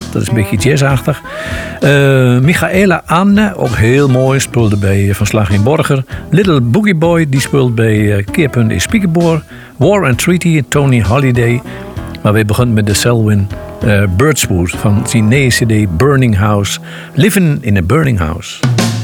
Dat is een beetje jazzachtig. Michaela Anne, ook heel mooi, speelde bij Van Slag in Borger. Little Boogie Boy, die speelt bij Keerpunt in Spiekenboer. War and Treaty, Tony Holiday. Maar we begonnen met de Selwyn Birdswood van zijn nieuwe CD Burning House. Living in a Burning House.